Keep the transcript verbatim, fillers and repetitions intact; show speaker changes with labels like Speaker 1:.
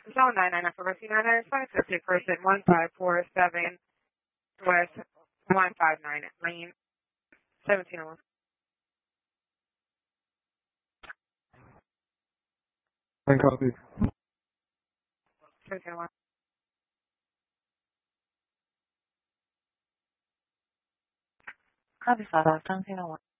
Speaker 1: Zone nine nine for Racine nine twenty-fifth person one five four seven West one five nine Lane seventeen oh one.
Speaker 2: Nine copy.
Speaker 1: seventeen oh one.
Speaker 3: Copy five, seventeen oh one.